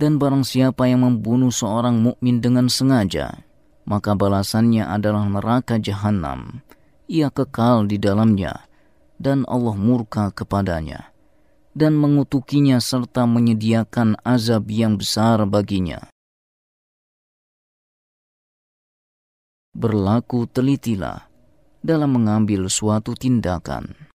Dan barang siapa yang membunuh seorang mukmin dengan sengaja, maka balasannya adalah neraka jahanam. Ia kekal di dalamnya, dan Allah murka kepadanya, dan mengutukinya serta menyediakan azab yang besar baginya. Berlaku telitilah dalam mengambil suatu tindakan.